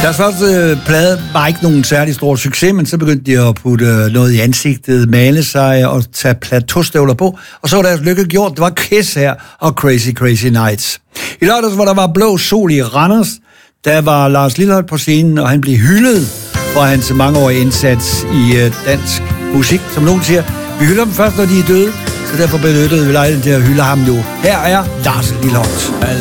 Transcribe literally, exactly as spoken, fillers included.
Deres første plade var ikke nogen særlig stor succes, men så begyndte de at putte noget i ansigtet, male sig og tage plateaustøvler på, og så var deres lykke gjort. Det var Kiss her og Crazy Crazy Nights. I lørdags, hvor der var blå sol i Randers, der var Lars Lilholt på scenen, og han blev hyldet for hans mangeårige indsats i dansk musik. Som nogen siger, vi hylder dem først, når de er døde, så derfor benyttede vi lejligheden til at hylde ham nu. Her er Lars Lilholt.